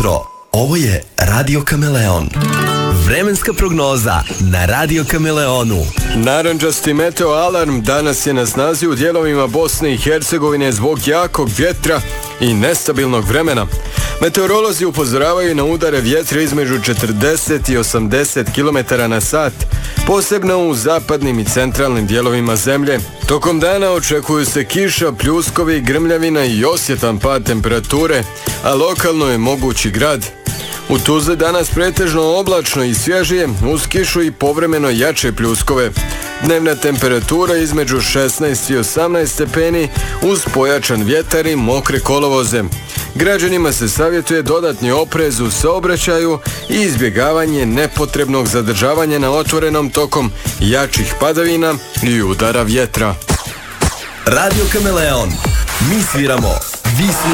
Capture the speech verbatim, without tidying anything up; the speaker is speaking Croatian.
jutro. Ovo je Radio Kameleon. Vremenska prognoza na Radio Kameleonu. Narandžasti meteo alarm danas je na snazi u dijelovima Bosne i Hercegovine zbog jakog vjetra i nestabilnog vremena. Meteorolozi upozoravaju na udare vjetra između četrdeset i osamdeset kilometara na sat, posebno u zapadnim i centralnim dijelovima zemlje. Tokom dana očekuju se kiša, pljuskovi, grmljavina i osjetan pad temperature, a lokalno je mogući grad. U Tuzli danas pretežno oblačno i svježije, uz kišu i povremeno jače pljuskove. Dnevna temperatura između šesnaest i osamnaest stepeni uz pojačan vjetar i mokre kolovoze. Građanima se savjetuje dodatni oprez u saobraćaju i izbjegavanje nepotrebnog zadržavanja na otvorenom tokom jačih padavina i udara vjetra. Radio Kameleon. Mi sviramo, vi sviramo.